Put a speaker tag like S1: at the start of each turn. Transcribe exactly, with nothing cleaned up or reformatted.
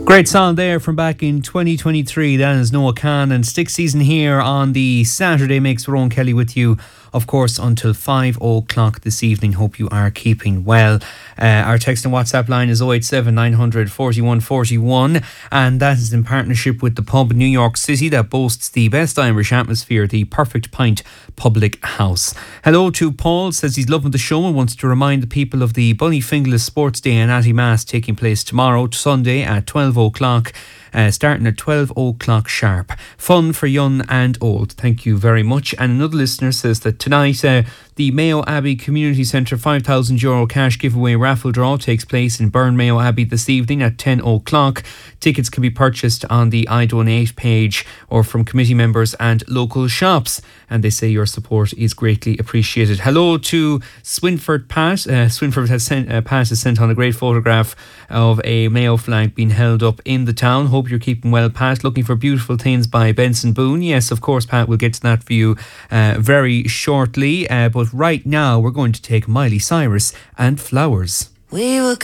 S1: Great song there from back in twenty twenty-three. That is Noah Khan, and Stick Season here on the Saturday makes Rowan Kelly with you, of course, until five o'clock this evening. Hope you are keeping well. Uh, our text and WhatsApp line is oh eight seven, nine hundred, forty-one forty-one, and that is in partnership with the pub in New York City that boasts the best Irish atmosphere, the Perfect Pint Public House. Hello to Paul, says he's loving the show and wants to remind the people of the Bunnyfinglas Sports Day and Atty Mass taking place tomorrow, Sunday at twelve o'clock. Uh, starting at twelve o'clock sharp. Fun for young and old. Thank you very much. And another listener says that tonight uh, the Mayo Abbey Community Centre five thousand euro cash giveaway raffle draw takes place in Burn Mayo Abbey this evening at ten o'clock. Tickets can be purchased on the I Donate page or from committee members and local shops. And they say your support is greatly appreciated. Hello to Swinford Pat. Uh, Swinford has sent, uh, Pat has sent on a great photograph of a Mayo flag being held up in the town. Hope you're keeping well, Pat. Looking for Beautiful Things by Benson Boone. Yes, of course, Pat, we'll get to that for you uh, very shortly. Uh, but right now, we're going to take Miley Cyrus and Flowers.
S2: We were